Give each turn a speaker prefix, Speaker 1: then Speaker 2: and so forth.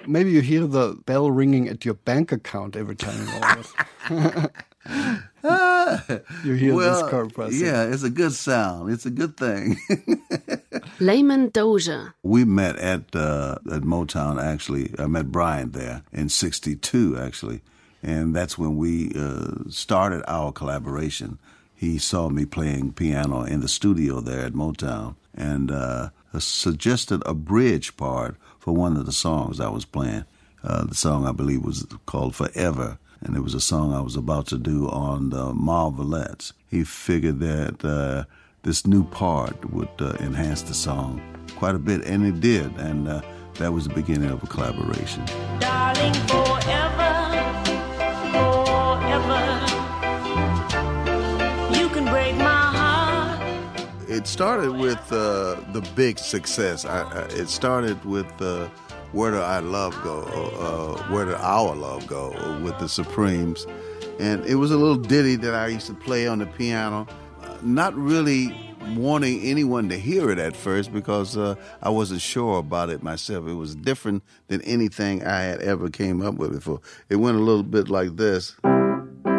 Speaker 1: Maybe you hear the bell ringing at your bank account every time you always. You hear this chord pressing.
Speaker 2: Yeah, it's a good sound. It's a good thing.
Speaker 3: Layman Dozier.
Speaker 2: We met at Motown, actually. I met Brian there in 1962, actually. And that's when we started our collaboration. He saw me playing piano in the studio there at Motown and suggested a bridge part for one of the songs I was playing. The song, I believe, was called Forever. And it was a song I was about to do on the Marvelettes. He figured that this new part would enhance the song quite a bit, and it did. And that was the beginning of a collaboration.
Speaker 4: Darling, forever, forever, you can break my heart.
Speaker 2: It started with the big success. It started with Where Did Our Love Go? Where Did Our Love Go? With the Supremes. And it was a little ditty that I used to play on the piano, not really wanting anyone to hear it at first because I wasn't sure about it myself. It was different than anything I had ever came up with before. It went a little bit like this.